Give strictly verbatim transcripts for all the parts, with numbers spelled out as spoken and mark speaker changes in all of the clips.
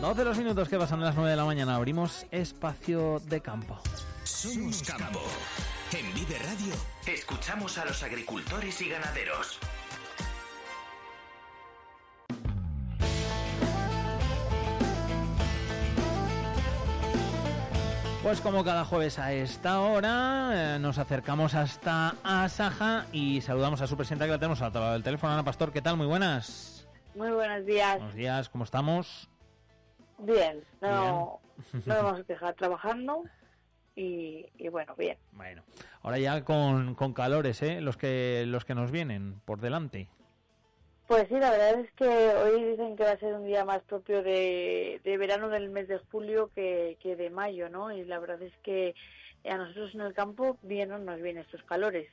Speaker 1: doce los minutos que pasan de las nueve de la mañana. Abrimos espacio de campo.
Speaker 2: Somos Campo. En Vive Radio escuchamos a los agricultores y ganaderos.
Speaker 1: Pues como cada jueves a esta hora, eh, nos acercamos hasta Asaja y saludamos a su presidenta, que la tenemos al otro lado del teléfono. Ana Pastor, ¿qué tal? Muy buenas.
Speaker 3: Muy buenos días.
Speaker 1: Buenos días, ¿cómo estamos?
Speaker 3: Bien, no, bien. no vamos a quejar, trabajando y, y bueno, bien.
Speaker 1: Bueno, ahora ya con, con calores, ¿eh? Los que, los que nos vienen por delante.
Speaker 3: Pues sí, la verdad es que hoy dicen que va a ser un día más propio de, de verano del mes de julio que, que de mayo, ¿no? Y la verdad es que a nosotros en el campo bien no nos vienen estos calores.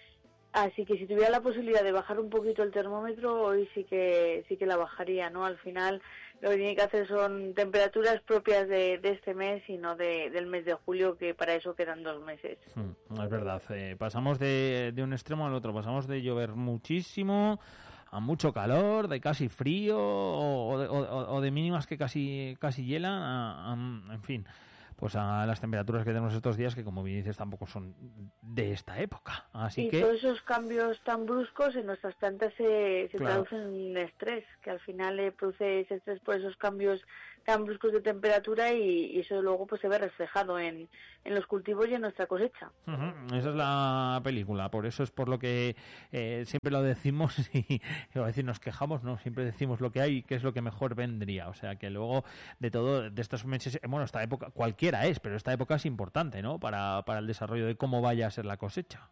Speaker 3: Así que si tuviera la posibilidad de bajar un poquito el termómetro, hoy sí que sí que la bajaría, ¿no? Al final lo que tiene que hacer son temperaturas propias de, de este mes y no de, del mes de julio, que para eso quedan dos meses.
Speaker 1: Mm, es verdad, eh, pasamos de, de un extremo al otro, pasamos de llover muchísimo a mucho calor, de casi frío o de, o, o de mínimas que casi casi hielan, a, a, en fin, pues a las temperaturas que tenemos estos días, que como bien dices tampoco son de esta época. Así
Speaker 3: y
Speaker 1: que
Speaker 3: todos esos cambios tan bruscos en nuestras plantas se, se
Speaker 1: claro.
Speaker 3: traducen en estrés, que al final le produce ese estrés por esos cambios tan bruscos de temperatura y, y eso luego pues se ve reflejado en, en los cultivos y en nuestra cosecha.
Speaker 1: Uh-huh. Esa es la película, por eso es por lo que eh, siempre lo decimos y a decir nos quejamos, no, siempre decimos lo que hay y qué es lo que mejor vendría, o sea que luego de todo, de estos meses, bueno, esta época, cualquiera es, pero esta época es importante, ¿no? Para, para el desarrollo de cómo vaya a ser la cosecha.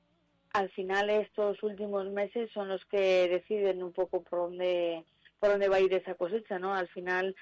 Speaker 3: Al final estos últimos meses son los que deciden un poco por dónde por dónde va a ir esa cosecha, ¿no? Al final,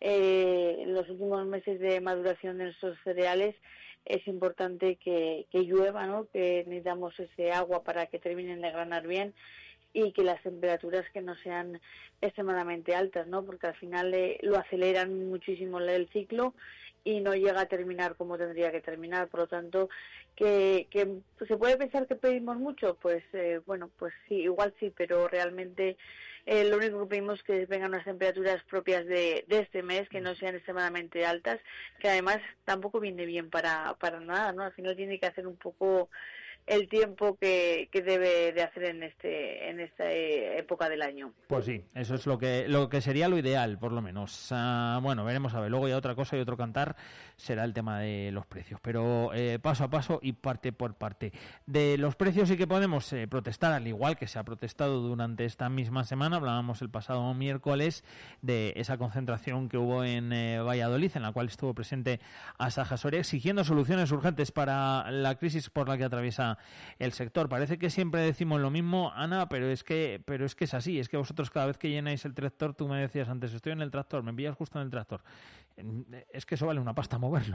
Speaker 3: eh, en los últimos meses de maduración de nuestros cereales es importante que, que llueva, ¿no? Que necesitamos ese agua para que terminen de granar bien y que las temperaturas que no sean extremadamente altas, ¿no? Porque al final eh, lo aceleran muchísimo el ciclo y no llega a terminar como tendría que terminar. Por lo tanto, que, que se puede pensar que pedimos mucho, pues eh, bueno, pues sí, igual sí, pero realmente eh, lo único que pedimos es que vengan unas temperaturas propias de, de este mes, que no sean extremadamente altas, que además tampoco viene bien para, para nada, ¿no? Al final tiene que hacer un poco el tiempo que, que debe de hacer en este en esta época del año.
Speaker 1: Pues sí, eso es lo que lo que sería lo ideal, por lo menos. Uh, bueno, veremos a ver. Luego ya otra cosa y otro cantar será el tema de los precios, pero eh, paso a paso y parte por parte. De los precios sí que podemos eh, protestar, al igual que se ha protestado durante esta misma semana. Hablábamos el pasado miércoles de esa concentración que hubo en eh, Valladolid, en la cual estuvo presente Asaja Soria, exigiendo soluciones urgentes para la crisis por la que atraviesa el sector. Parece que siempre decimos lo mismo, Ana, pero es que pero es que es así, es que vosotros cada vez que llenáis el tractor, tú me decías antes, estoy en el tractor, me pillas justo en el tractor, es que eso vale una pasta moverlo.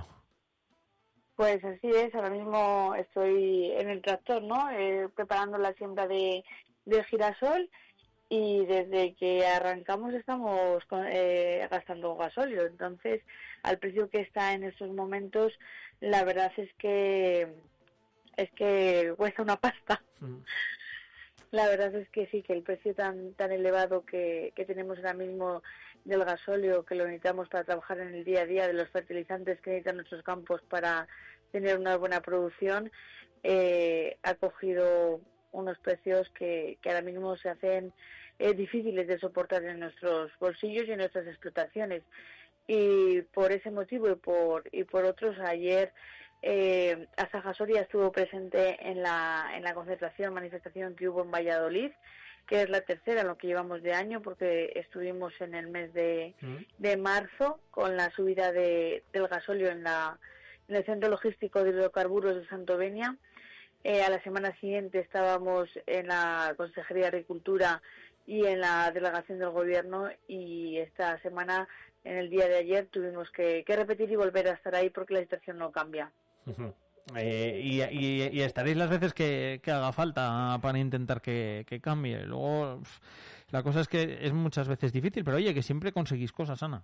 Speaker 3: Pues así es, ahora mismo estoy en el tractor, ¿no? Eh, preparando la siembra de, de girasol y desde que arrancamos estamos eh, gastando gasóleo, entonces al precio que está en estos momentos, la verdad es que es que cuesta una pasta. Mm. La verdad es que sí, que el precio tan tan elevado que, que tenemos ahora mismo del gasóleo, que lo necesitamos para trabajar en el día a día, de los fertilizantes que necesitan nuestros campos para tener una buena producción, eh, ha cogido unos precios que, que ahora mismo se hacen eh, difíciles de soportar en nuestros bolsillos y en nuestras explotaciones. Y por ese motivo y por y por otros, ayer eh, Asaja Soria estuvo presente en la en la concentración, manifestación que hubo en Valladolid, que es la tercera en lo que llevamos de año, porque estuvimos en el mes de, ¿Mm? de marzo con la subida de, del gasóleo en la en el Centro Logístico de Hidrocarburos de Santovenia. Eh, a la semana siguiente estábamos en la Consejería de Agricultura y en la delegación del Gobierno, y esta semana, en el día de ayer, tuvimos que, que repetir y volver a estar ahí porque la situación no cambia.
Speaker 1: Uh-huh. Eh, y, y, y estaréis las veces que, que haga falta para intentar que, que cambie. Luego, la cosa es que es muchas veces difícil, pero oye, que siempre conseguís cosas, Ana.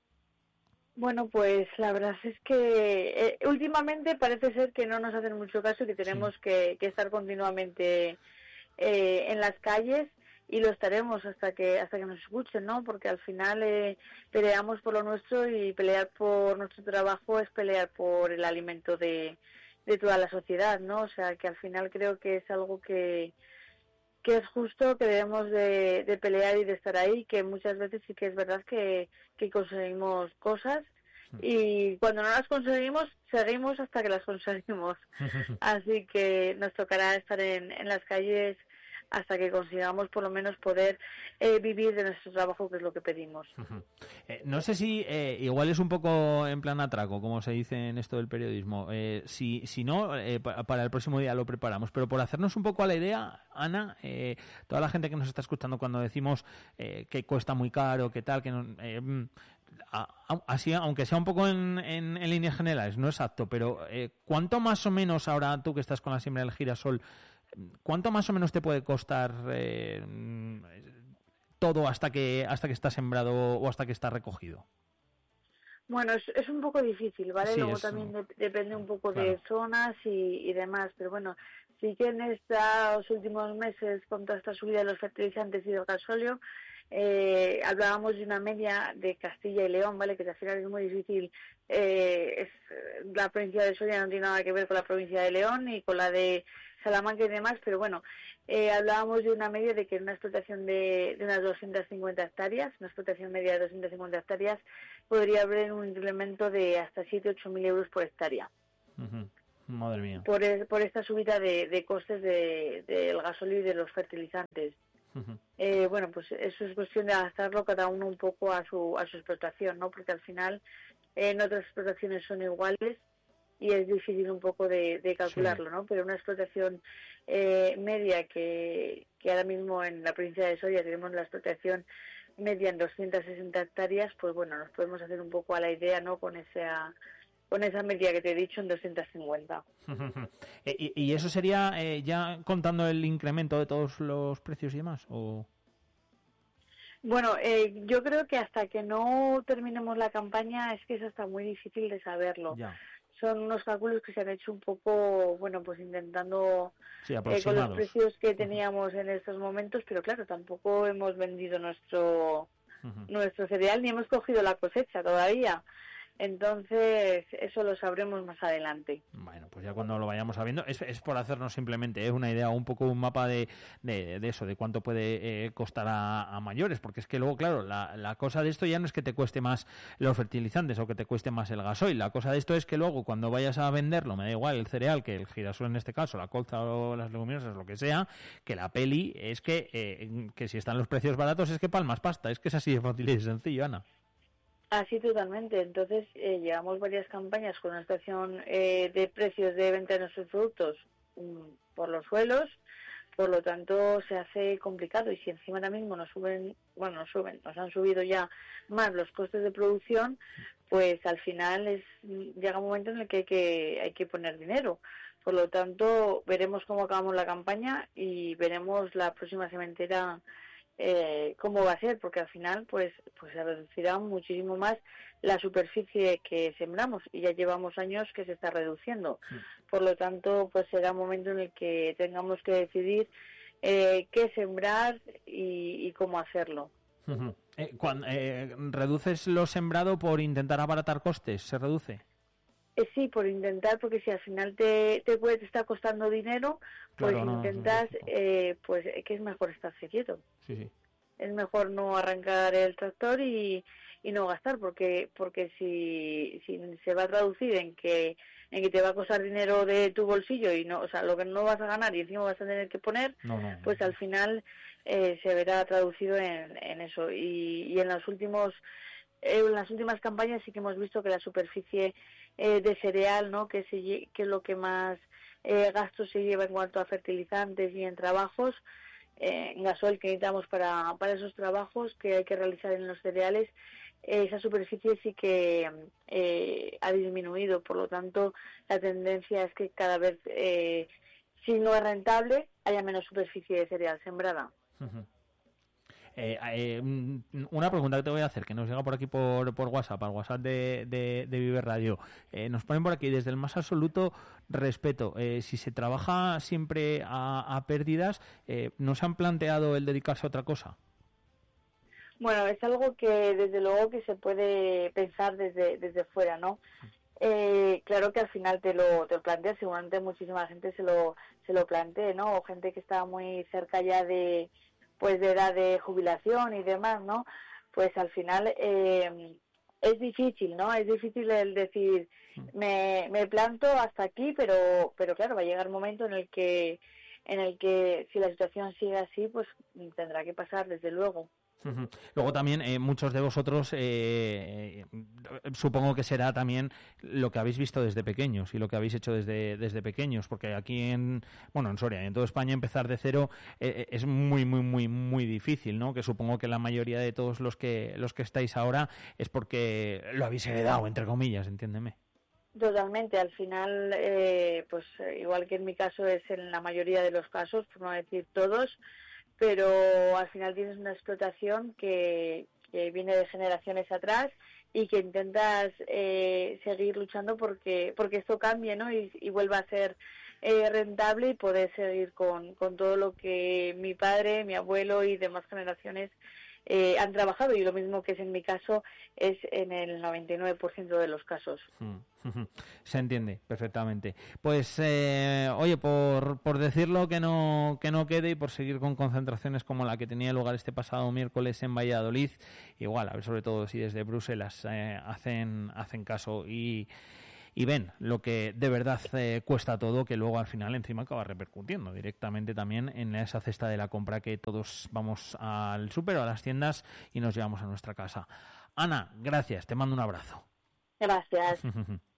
Speaker 3: Bueno, pues la verdad es que eh, últimamente parece ser que no nos hacen mucho caso y que tenemos sí. que, que estar continuamente eh, en las calles y lo estaremos hasta que hasta que nos escuchen, ¿no? Porque al final eh, peleamos por lo nuestro y pelear por nuestro trabajo es pelear por el alimento de, de toda la sociedad, ¿no? O sea, que al final creo que es algo que que es justo, que debemos de, de pelear y de estar ahí, que muchas veces sí que es verdad que, que conseguimos cosas y cuando no las conseguimos, seguimos hasta que las conseguimos. Así que nos tocará estar en, en las calles hasta que consigamos por lo menos poder eh, vivir de nuestro trabajo, que es lo que pedimos.
Speaker 1: eh, no sé si eh, igual es un poco en plan atraco, como se dice en esto del periodismo. Eh, si, si no, eh, pa, para el próximo día lo preparamos. Pero por hacernos un poco a la idea, Ana, eh, toda la gente que nos está escuchando cuando decimos eh, que cuesta muy caro, que tal, que no, eh, a, a, así, aunque sea un poco en, en, en líneas generales, no exacto, pero eh, ¿cuánto más o menos ahora tú que estás con la siembra del girasol, ¿cuánto más o menos te puede costar eh, todo hasta que hasta que está sembrado o hasta que está recogido?
Speaker 3: Bueno, es, es un poco difícil, ¿vale?
Speaker 1: Sí,
Speaker 3: Luego
Speaker 1: es,
Speaker 3: también de, depende un poco
Speaker 1: claro.
Speaker 3: de zonas y, y demás, pero bueno, sí que en estos últimos meses, con toda esta subida de los fertilizantes y del gasóleo, eh, hablábamos de una media de Castilla y León, ¿vale? Que al final es muy difícil. Eh, es, la provincia de Soria no tiene nada que ver con la provincia de León ni con la de Salamanca y demás, pero bueno, eh, hablábamos de una media de que en una explotación de, de unas doscientas cincuenta hectáreas, una explotación media de doscientas cincuenta hectáreas, podría haber un incremento de hasta siete a ocho mil euros por hectárea.
Speaker 1: Uh-huh. Madre mía.
Speaker 3: Por, es, por esta subida de, de costes del de, de gasóleo y de los fertilizantes. Uh-huh. Eh, bueno, pues eso es cuestión de adaptarlo cada uno un poco a su, a su explotación, ¿no? Porque al final eh, en otras explotaciones son iguales y es difícil un poco de, de calcularlo, sí. ¿no? Pero una explotación eh, media que, que ahora mismo en la provincia de Soria tenemos la explotación media en doscientas sesenta hectáreas, pues bueno, nos podemos hacer un poco a la idea, ¿no? Con esa con esa media que te he dicho en doscientas cincuenta.
Speaker 1: ¿Y, y eso sería eh, ya contando el incremento de todos los precios y demás? ¿O?
Speaker 3: Bueno, eh, yo creo que hasta que no terminemos la campaña es que eso está muy difícil de saberlo.
Speaker 1: Ya.
Speaker 3: Son unos cálculos que se han hecho un poco, bueno, pues intentando
Speaker 1: sí,
Speaker 3: eh, con los precios que teníamos en estos momentos, pero claro, tampoco hemos vendido nuestro uh-huh. nuestro cereal ni hemos cogido la cosecha todavía. Entonces, eso lo sabremos más adelante.
Speaker 1: Bueno, pues ya cuando lo vayamos sabiendo, es, es por hacernos simplemente ¿eh? una idea, un poco un mapa de, de, de eso, de cuánto puede eh, costar a, a mayores, porque es que luego, claro, la, la cosa de esto ya no es que te cueste más los fertilizantes o que te cueste más el gasoil, la cosa de esto es que luego cuando vayas a venderlo, me da igual el cereal, que el girasol en este caso, la colza o las leguminosas, lo que sea, que la peli es que, eh, que si están los precios baratos es que palmas pasta, es que es así de fácil y de sencillo, Ana.
Speaker 3: Así totalmente. Entonces, eh, llevamos varias campañas con una situación eh, de precios de venta de nuestros productos um, por los suelos, por lo tanto se hace complicado y si encima ahora mismo nos suben, bueno, nos suben, nos han subido ya más los costes de producción, pues al final es llega un momento en el que hay que, hay que poner dinero. Por lo tanto, veremos cómo acabamos la campaña y veremos la próxima sementera Eh, cómo va a ser, porque al final pues pues se reducirá muchísimo más la superficie que sembramos y ya llevamos años que se está reduciendo. Sí. Por lo tanto, pues será un momento en el que tengamos que decidir eh, qué sembrar y, y cómo hacerlo.
Speaker 1: Uh-huh. eh, cuando, eh, ¿Reduces lo sembrado por intentar abaratar costes? ¿Se reduce?
Speaker 3: Eh, sí, por intentar, porque si al final te, te puede te está costando dinero, pues claro, no, intentas, no, no, no. Eh, pues que es mejor estarse quieto.
Speaker 1: Sí, sí.
Speaker 3: Es mejor no arrancar el tractor y, y no gastar, porque porque si, si se va a traducir en que en que te va a costar dinero de tu bolsillo y no, o sea, lo que no vas a ganar y encima vas a tener que poner,
Speaker 1: no, no,
Speaker 3: pues
Speaker 1: no.
Speaker 3: al final eh, se verá traducido en, en eso. Y, y en los últimos eh, en las últimas campañas sí que hemos visto que la superficie eh, de cereal, ¿no? Que se que es lo que más eh, gastos se lleva en cuanto a fertilizantes y en trabajos, eh, en gasoil que necesitamos para para esos trabajos que hay que realizar en los cereales, eh, esa superficie sí que eh, ha disminuido. Por lo tanto, la tendencia es que cada vez, eh, si no es rentable, haya menos superficie de cereal sembrada.
Speaker 1: Uh-huh. Eh, eh, una pregunta que te voy a hacer, que nos llega por aquí por, por WhatsApp, al WhatsApp de, de, de Vive Radio. Eh, nos ponen por aquí, desde el más absoluto respeto, eh, si se trabaja siempre a, a pérdidas, eh, ¿no se han planteado el dedicarse a otra cosa?
Speaker 3: Bueno, es algo que desde luego que se puede pensar desde, desde fuera, ¿no? Eh, claro que al final te lo, te lo planteas, seguramente muchísima gente se lo, se lo plantee, ¿no? O gente que está muy cerca ya de, pues de edad de jubilación y demás, ¿no? Pues al final eh, es difícil, ¿no? Es difícil el decir, me, me planto hasta aquí, pero, pero claro, va a llegar un momento en el que, en el que si la situación sigue así, pues tendrá que pasar, desde luego.
Speaker 1: Uh-huh. Luego también eh, muchos de vosotros eh, eh, supongo que será también lo que habéis visto desde pequeños y lo que habéis hecho desde desde pequeños, porque aquí en bueno en Soria y en toda España empezar de cero eh, es muy muy muy muy difícil, ¿no? Que supongo que la mayoría de todos los que los que estáis ahora es porque lo habéis heredado, entre comillas, entiéndeme.
Speaker 3: Totalmente, al final, eh, pues igual que en mi caso es en la mayoría de los casos, por no decir todos, pero al final tienes una explotación que, que viene de generaciones atrás y que intentas eh, seguir luchando porque porque esto cambie, ¿no? Y, y vuelva a ser eh, rentable y poder seguir con, con todo lo que mi padre, mi abuelo y demás generaciones eh, han trabajado, y lo mismo que es en mi caso es en el noventa y nueve por ciento de los casos.
Speaker 1: Se entiende perfectamente. Pues eh, oye, por, por decirlo que no que no quede y por seguir con concentraciones como la que tenía lugar este pasado miércoles en Valladolid, igual, a ver, sobre todo si desde Bruselas eh, hacen hacen caso y y ven lo que de verdad eh, cuesta todo, que luego al final encima acaba repercutiendo directamente también en esa cesta de la compra que todos vamos al súper o a las tiendas y nos llevamos a nuestra casa. Ana, gracias, te mando un abrazo.
Speaker 3: Gracias.